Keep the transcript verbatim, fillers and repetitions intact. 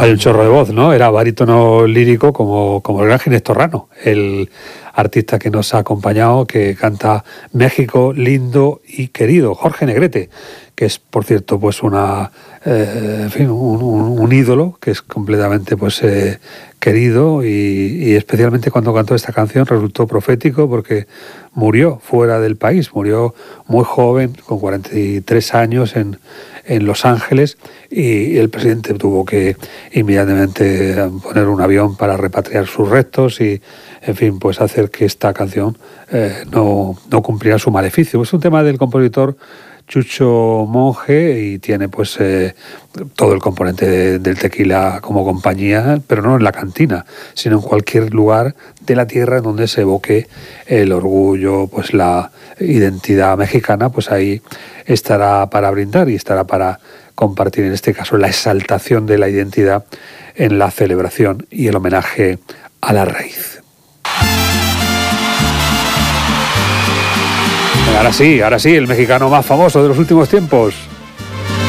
Hay un chorro de voz, ¿no? Era barítono lírico como, como el gran Ginés Torrano, el artista que nos ha acompañado, que canta México lindo y querido, Jorge Negrete, que es, por cierto, pues una, eh, en fin, un, un, un ídolo que es completamente, pues, eh, querido y, y especialmente cuando cantó esta canción resultó profético porque murió fuera del país, murió muy joven, con cuarenta y tres años en, en Los Ángeles, y el presidente tuvo que inmediatamente poner un avión para repatriar sus restos y, en fin, pues hacer que esta canción eh, no, no cumpliera su maleficio. Es un tema del compositor Chucho Monge y tiene pues eh, todo el componente de, del tequila como compañía, pero no en la cantina, sino en cualquier lugar de la tierra en donde se evoque el orgullo, pues la identidad mexicana, pues ahí estará para brindar y estará para compartir, en este caso, la exaltación de la identidad en la celebración y el homenaje a la raíz. Ahora sí, ahora sí, el mexicano más famoso de los últimos tiempos.